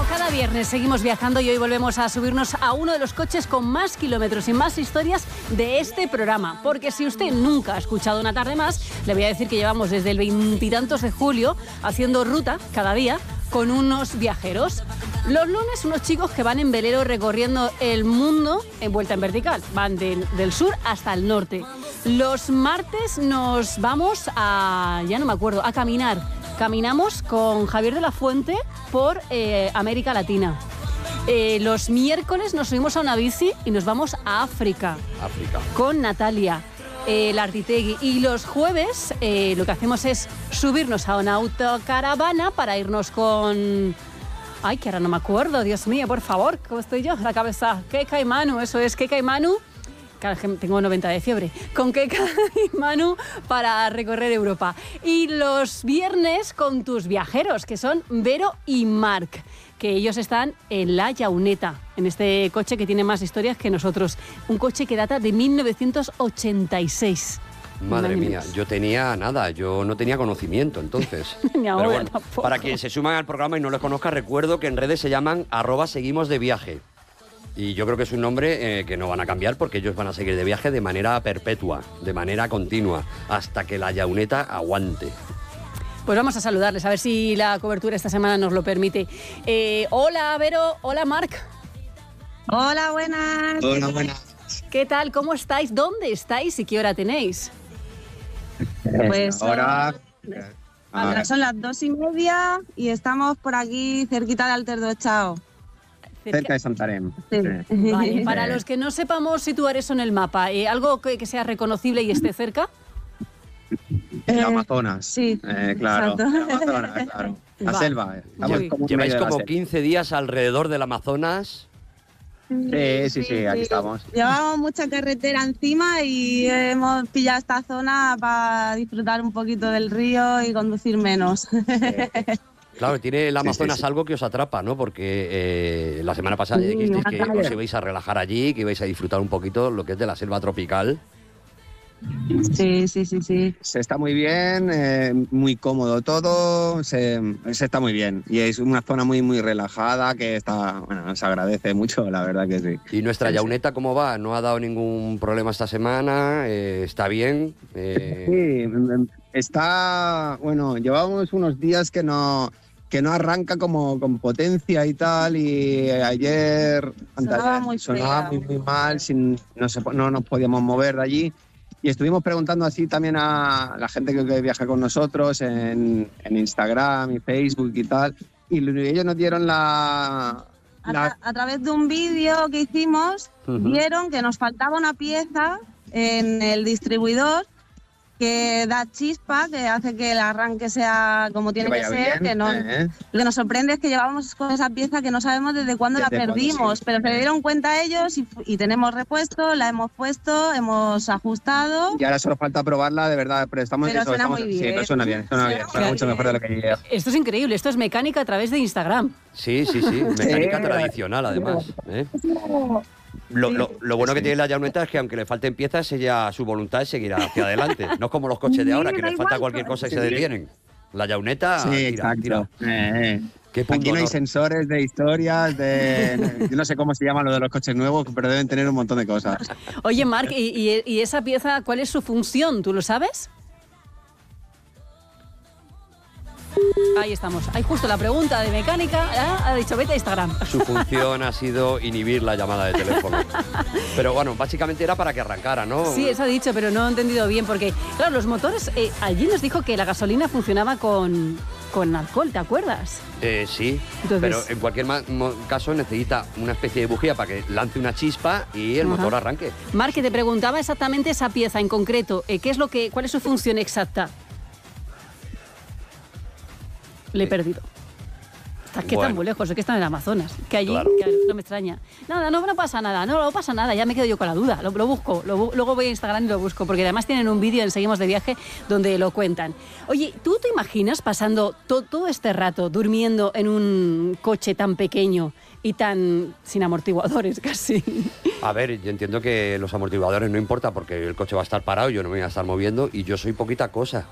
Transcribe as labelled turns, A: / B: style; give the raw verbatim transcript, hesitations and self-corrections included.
A: Cada viernes seguimos viajando y hoy volvemos a subirnos a uno de los coches con más kilómetros y más historias de este programa. Porque si usted nunca ha escuchado Una tarde más, le voy a decir que llevamos desde el veintitantos de julio haciendo ruta cada día con unos viajeros. Los lunes, unos chicos que van en velero recorriendo el mundo en vuelta en vertical. Van de, del sur hasta el norte. Los martes nos vamos a, ya no me acuerdo, a caminar. Caminamos con Javier de la Fuente por eh, América Latina. Eh, los miércoles nos subimos a una bici y nos vamos a África.
B: África. Con
A: Natalia eh, Lartitegui. Y los jueves eh, lo que hacemos es subirnos a una autocaravana para irnos con... Ay, que ahora no me acuerdo, Dios mío, por favor, ¿cómo estoy yo? La cabeza. Keka y Manu, eso es, Keka y Manu. Tengo noventa de fiebre. Con Keka y Manu para recorrer Europa. Y los viernes con tus viajeros, que son Vero y Marc, que ellos están en La Llauneta, en este coche que tiene más historias que nosotros. Un coche que data de mil novecientos ochenta y seis.
B: Madre mía, yo tenía nada, yo no tenía conocimiento entonces.
A: Ni ahora,
B: pero bueno,
A: tampoco.
B: Para quien se suman al programa y no les conozca, recuerdo que en redes se llaman arroba seguimos de viaje. Y yo creo que es un nombre eh, que no van a cambiar porque ellos van a seguir de viaje de manera perpetua, de manera continua, hasta que La Llauneta aguante.
A: Pues vamos a saludarles, a ver si la cobertura esta semana nos lo permite. Eh, hola, Vero. Hola, Marc.
C: Hola, buenas.
D: Hola, buenas.
A: ¿Qué tal? ¿Cómo estáis? ¿Dónde estáis y qué hora tenéis?
C: Pues
D: ahora,
C: ahora son las dos y media y estamos por aquí cerquita de Alterdochao.
D: cerca de Santarém.
C: Sí.
A: Vale, para los que no sepamos situar eso en el mapa, eh, ¿algo que, que sea reconocible y esté cerca?
D: El Amazonas.
C: Sí,
D: eh, claro.
C: exacto.
D: El Amazonas, claro. La
A: Va.
D: selva. eh. Estamos
A: Uy.
D: como en
B: Lleváis
D: medio de la
B: como
D: selva.
B: quince días alrededor del Amazonas.
D: Sí, sí, sí, aquí estamos.
C: Llevamos mucha carretera encima y hemos pillado esta zona para disfrutar un poquito del río y conducir menos.
B: Claro, tiene el Amazonas
D: sí, sí.
B: algo que os atrapa, ¿no? Porque eh, la semana pasada
C: Sí,
B: dijisteis que
C: Natalia.
B: os ibais a relajar allí, que ibais a disfrutar un poquito lo que es de la selva tropical.
C: Sí, sí, sí, sí.
D: Se está muy bien, eh, muy cómodo todo, se, se está muy bien. Y es una zona muy, muy relajada que está, bueno, se agradece mucho, la verdad que sí.
B: ¿Y nuestra
D: Sí, sí.
B: Llauneta cómo va? ¿No ha dado ningún problema esta semana? Eh, ¿Está bien? Eh,
D: Sí, está, bueno, llevamos unos días que no, que no arranca como con potencia y tal, y ayer
C: Sonaba muy
D: sonaba
C: fea.
D: muy, muy mal, sin, no, se, no nos podíamos mover de allí. Y estuvimos preguntando así también a la gente que, que viaja con nosotros en, en Instagram y Facebook y tal, y ellos nos dieron la...
C: A,
D: la
C: tra- a través de un vídeo que hicimos,
B: Ujú.
C: vieron que nos faltaba una pieza en el distribuidor que da chispa, que hace que el arranque sea como tiene que,
D: vaya
C: ser.
D: bien,
C: Que no,
D: ¿eh?
C: Lo que nos sorprende es que llevamos con esa pieza que no sabemos desde cuándo la
D: Desde cuándo,
C: perdimos,
D: sí.
C: pero se dieron cuenta ellos y, y tenemos repuesto, la hemos puesto, hemos ajustado.
D: Y ahora solo falta probarla, de verdad, pero estamos...
C: Pero
D: eso,
C: suena
D: estamos-
C: muy
D: Sí,
C: bien.
D: pero suena bien, suena bien,
C: Suena
D: suena
C: muy
D: mucho
C: bien.
D: mejor de lo que yo.
A: Esto es increíble, esto es mecánica a través de Instagram.
B: Sí, sí, sí, mecánica
D: Sí.
B: tradicional además. ¿eh? Lo, lo- lo bueno que tiene la Llauneta es que aunque le falten piezas, ella, su voluntad es seguir hacia adelante. No es como los coches de ahora, que
C: Sí, da
B: les falta
C: igual.
B: cualquier cosa y se
D: Sí.
B: detienen. La Llauneta
D: Sí,
B: tira,
D: exacto.
B: tira.
D: Eh, eh.
B: Qué punto
D: Aquí no hay
B: honor.
D: sensores de historias, de... Yo no sé cómo se llama lo de los coches nuevos, pero deben tener un montón de cosas.
A: Oye, Marc, ¿y, y, y esa pieza cuál es su función? ¿Tú lo sabes? Ahí estamos. Hay justo la pregunta de mecánica. ¿eh? Ha dicho, vete a Instagram.
B: Su función ha sido inhibir la llamada de teléfono. Pero bueno, básicamente era para que arrancara, ¿no?
A: Sí, eso ha dicho, pero no he entendido bien porque, claro, los motores, eh, allí nos dijo que la gasolina funcionaba con, con alcohol, ¿te acuerdas?
B: Eh, sí,
A: Entonces-
B: pero en cualquier ma- mo- caso necesita una especie de bujía para que lance una chispa y el
A: Ajá.
B: motor arranque.
A: Marc, que te preguntaba exactamente esa pieza en concreto. eh, ¿Qué es lo que, cuál es su función exacta? Le he perdido. Estás que
B: Bueno.
A: tan muy lejos, es que están en el Amazonas. Que allí,
B: Claro.
A: que no me extraña. Nada, no, no pasa nada, no, no pasa nada, ya me quedo yo con la duda. Lo, lo busco, lo bu- luego voy a Instagram y lo busco, porque además tienen un vídeo en Seguimos de Viaje donde lo cuentan. Oye, ¿tú te imaginas pasando to- todo este rato durmiendo en un coche tan pequeño y tan sin amortiguadores casi?
B: A ver, yo entiendo que los amortiguadores no importa porque el coche va a estar parado, yo no me voy a estar moviendo y yo soy poquita cosa.